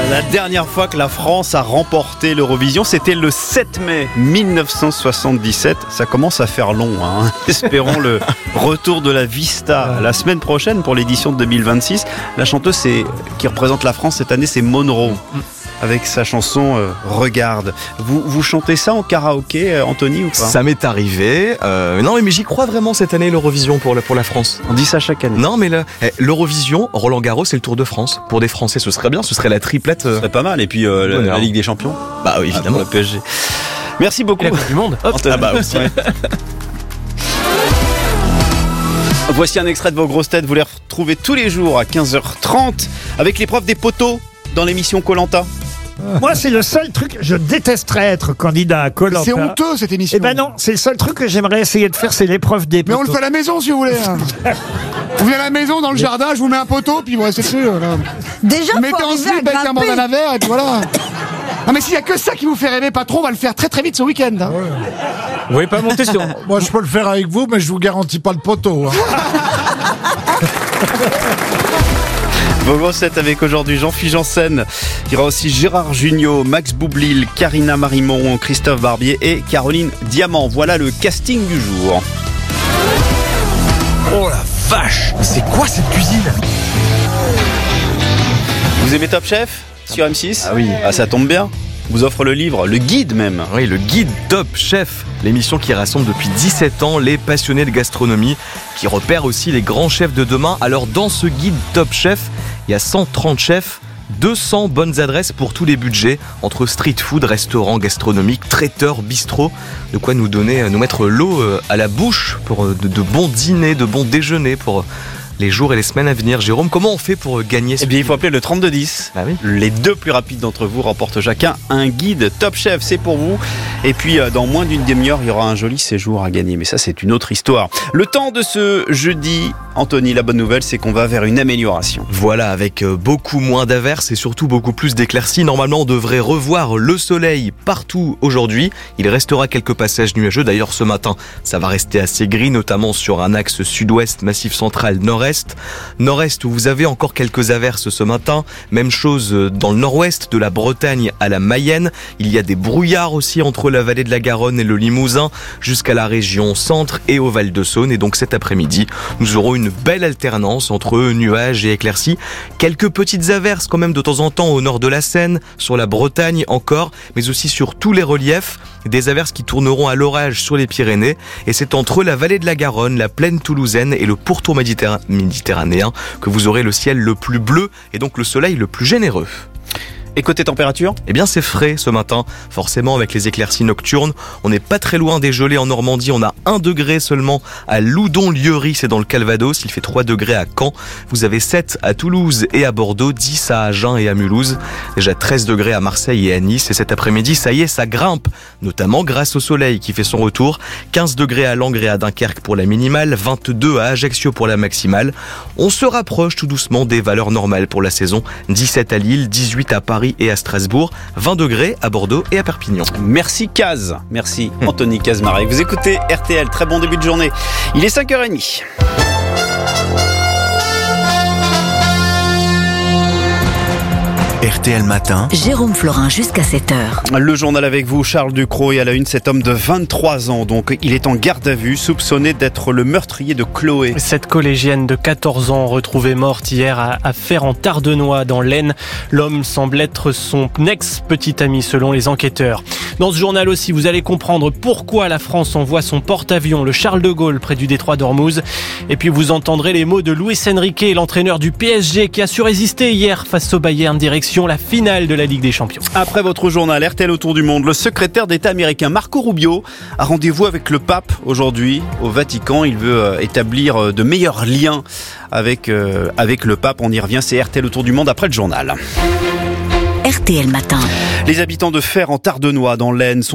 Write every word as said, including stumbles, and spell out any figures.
La dernière fois que la France a remporté l'Eurovision, c'était le sept mai mille neuf cent soixante-dix-sept. Ça commence à faire long, hein. Espérons le retour de la Vista la semaine prochaine pour l'édition de deux mille vingt-six. La chanteuse c'est, qui représente la France cette année, c'est Monroe, avec sa chanson euh, Regarde. Vous, vous chantez ça en karaoké, euh, Anthony, ou pas? Ça m'est arrivé. Euh, non, mais j'y crois vraiment cette année, l'Eurovision pour la, pour la France. On dit ça chaque année. Non, mais le, eh, l'Eurovision, Roland Garros, c'est le Tour de France. Pour des Français, ce serait bien. Ce serait la triplette. Euh... Ce serait pas mal. Et puis euh, la, la Ligue des Champions. Bah oui, évidemment. Ah, le P S G. Merci beaucoup. Et la Coupe du Monde. Hop. Ah bah aussi. Ouais. Voici un extrait de vos grosses têtes. Vous les retrouvez tous les jours à quinze heures trente avec l'épreuve des poteaux dans l'émission Koh-Lanta. Moi, c'est le seul truc, je détesterais être candidat à Koh-Lanta. C'est honteux cette émission. Eh ben non, c'est le seul truc que j'aimerais essayer de faire, c'est l'épreuve des Mais poteaux. on le fait à la maison si vous voulez. Hein. Vous venez à la maison dans le jardin, je vous mets un poteau, puis vous restez dessus. Là. Déjà, Vous mettez faut en arriver slip à avec un grimper. bandana vert et puis voilà. Ah mais s'il y a que ça qui vous fait rêver, patron, on va le faire très très vite ce week-end. Hein. Vous pouvez pas monter sur. Moi, je peux le faire avec vous, mais je vous garantis pas le poteau. Hein. Vos grosses têtes avec aujourd'hui Jean-Philippe Janssen. Il y aura aussi Gérard Jugnot, Max Boublil, Karina Marimon, Christophe Barbier et Caroline Diamant. Voilà le casting du jour. Oh la vache! C'est quoi cette cuisine? Vous aimez Top Chef sur M six? Ah oui. Ah, ça tombe bien. On vous offre le livre, le guide même. Oui, le guide Top Chef, l'émission qui rassemble depuis dix-sept ans les passionnés de gastronomie, qui repère aussi les grands chefs de demain. Alors dans ce guide Top Chef, il y a cent trente chefs, deux cents bonnes adresses pour tous les budgets, entre street food, restaurants gastronomiques, traiteurs, bistrots, de quoi nous donner, nous mettre l'eau à la bouche pour de, de bons dîners, de bons déjeuners pour les jours et les semaines à venir. Jérôme, comment on fait pour gagner ce Eh bien, il faut appeler le trente-deux dix. Ah oui. Les deux plus rapides d'entre vous remportent chacun un guide Top Chef, c'est pour vous. Et puis, euh, dans moins d'une demi-heure, il y aura un joli séjour à gagner. Mais ça, c'est une autre histoire. Le temps de ce jeudi, Anthony, la bonne nouvelle, c'est qu'on va vers une amélioration. Voilà, avec beaucoup moins d'averses et surtout beaucoup plus d'éclaircies. Normalement, on devrait revoir le soleil partout aujourd'hui. Il restera quelques passages nuageux. D'ailleurs, ce matin, ça va rester assez gris, notamment sur un axe sud-ouest, massif central, nord-est. Nord-est où vous avez encore quelques averses ce matin. Même chose dans le nord-ouest, de la Bretagne à la Mayenne. Il y a des brouillards aussi entre la vallée de la Garonne et le Limousin, jusqu'à la région centre et au Val-de-Saône. Et donc cet après-midi, nous aurons une belle alternance entre nuages et éclaircies. Quelques petites averses quand même de temps en temps au nord de la Seine, sur la Bretagne encore, mais aussi sur tous les reliefs. Des averses qui tourneront à l'orage sur les Pyrénées. Et c'est entre la vallée de la Garonne, la plaine toulousaine et le pourtour méditerra- méditerranéen que vous aurez le ciel le plus bleu et donc le soleil le plus généreux. Et côté température? Eh bien c'est frais ce matin, forcément avec les éclaircies nocturnes. On n'est pas très loin des gelées en Normandie, on a un degré seulement à Loudon-Lieuri, c'est dans le Calvados. Il fait trois degrés à Caen, vous avez sept à Toulouse et à Bordeaux, dix à Agen et à Mulhouse. Déjà treize degrés à Marseille et à Nice. Et cet après-midi, ça y est, ça grimpe, notamment grâce au soleil qui fait son retour. quinze degrés à Langres et à Dunkerque pour la minimale, vingt-deux à Ajaccio pour la maximale. On se rapproche tout doucement des valeurs normales pour la saison. dix-sept à Lille, dix-huit à Paris et à Strasbourg, vingt degrés à Bordeaux et à Perpignan. Merci Caz, merci Anthony Cazmarek. Vous écoutez R T L, très bon début de journée. Il est cinq heures trente. R T L Matin. Jérôme Florin jusqu'à sept heures. Le journal avec vous, Charles Ducrot, et à la une, cet homme de vingt-trois ans, donc il est en garde à vue, soupçonné d'être le meurtrier de Chloé. Cette collégienne de quatorze ans retrouvée morte hier à, à Fère-en-Tardenois dans l'Aisne. L'homme semble être son ex-petit ami selon les enquêteurs. Dans ce journal aussi, vous allez comprendre pourquoi la France envoie son porte-avions, le Charles de Gaulle, près du détroit d'Ormuz. Et puis vous entendrez les mots de Luis Enrique, l'entraîneur du P S G, qui a su résister hier face au Bayern, direction la finale de la Ligue des Champions. Après votre journal R T L autour du monde, le secrétaire d'État américain Marco Rubio a rendez-vous avec le pape aujourd'hui au Vatican. Il veut euh, établir euh, de meilleurs liens avec, euh, avec le pape. On y revient, c'est R T L autour du monde après le journal. R T L Matin. Les habitants de Fère-en-Tardenois dans l'Aisne sont